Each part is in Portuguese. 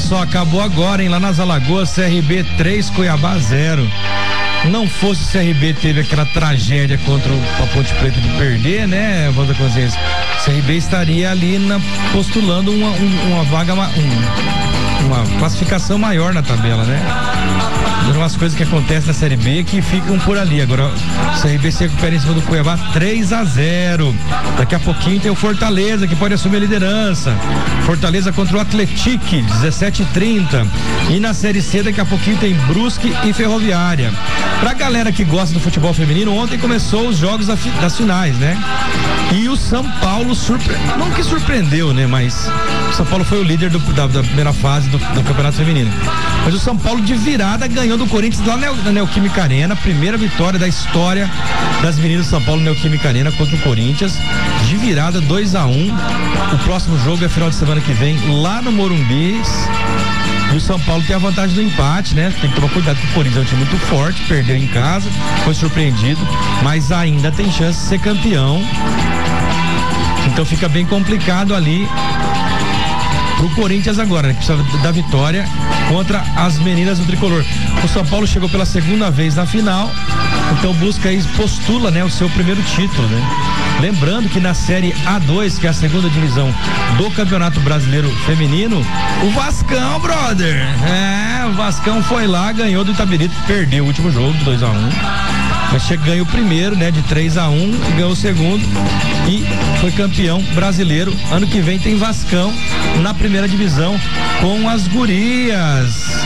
só, acabou agora, hein? Lá nas Alagoas, CRB 3, Cuiabá 0. Não fosse o CRB teve aquela tragédia contra a Ponte Preta de perder, né, Voz da Consciência? O CRB estaria ali postulando uma vaga, uma classificação maior na tabela, né? São umas coisas que acontecem na Série B que ficam por ali. Agora o CRB se recupera em cima do Cuiabá 3-0. Daqui a pouquinho tem o Fortaleza que pode assumir a liderança. Fortaleza contra o Atlético 17h30. E na Série C daqui a pouquinho tem Brusque e Ferroviária. Pra galera que gosta do futebol feminino, ontem começou os jogos das finais, né? E o São Paulo não que surpreendeu, né? Mas o São Paulo foi o líder da primeira fase do Campeonato Feminino. Mas o São Paulo de virada ganhou do Corinthians lá na Neoquímica Arena, primeira vitória da história das meninas do São Paulo na Neoquímica Arena contra o Corinthians, de virada 2-1. O próximo jogo é final de semana que vem lá no Morumbi. E o São Paulo tem a vantagem do empate, né? Tem que tomar cuidado com o Corinthians, é um time muito forte, perdeu em casa, foi surpreendido, mas ainda tem chance de ser campeão. Então fica bem complicado ali pro Corinthians agora, né? Precisa da vitória contra as meninas do tricolor. O São Paulo chegou pela segunda vez na final, então busca aí, postula, né, o seu primeiro título, né? Lembrando que na Série A2, que é a segunda divisão do Campeonato Brasileiro Feminino, o Vascão, brother, o Vascão foi lá, ganhou do Itabirito, perdeu o último jogo, 2-1. Mas ganhou o primeiro, né, de 3-1, ganhou o segundo e foi campeão brasileiro. Ano que vem tem Vascão na primeira divisão com as gurias.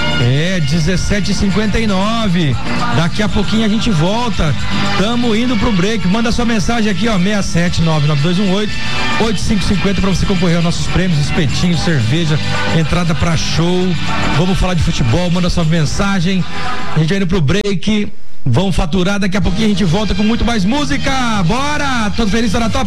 17h59. Daqui a pouquinho a gente volta. Tamo indo pro break. Manda sua mensagem aqui, ó, 67992188550 pra você concorrer aos nossos prêmios, espetinho, cerveja, entrada pra show. Vamos falar de futebol, manda sua mensagem. A gente vai indo pro break. Vamos faturar, daqui a pouquinho a gente volta com muito mais música. Bora! Todo feliz, tá na top?